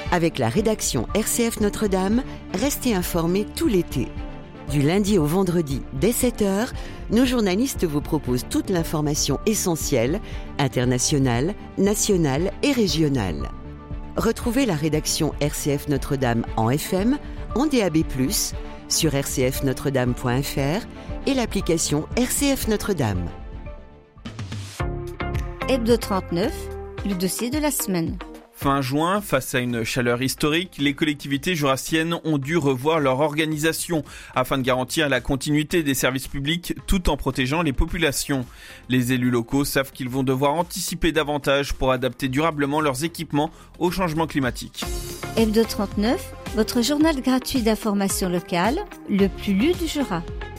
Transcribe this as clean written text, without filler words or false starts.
Avec la rédaction RCF Notre-Dame, restez informés tout l'été. Du lundi au vendredi, dès 7h, nos journalistes vous proposent toute l'information essentielle, internationale, nationale et régionale. Retrouvez la rédaction RCF Notre-Dame en FM, en DAB+, sur rcfnotredame.fr et l'application RCF Notre-Dame. Hebdo 39, le dossier de la semaine. Fin juin, face à une chaleur historique, les collectivités jurassiennes ont dû revoir leur organisation afin de garantir la continuité des services publics tout en protégeant les populations. Les élus locaux savent qu'ils vont devoir anticiper davantage pour adapter durablement leurs équipements au changement climatique. Hebdo 39, votre journal gratuit d'information locale, le plus lu du Jura.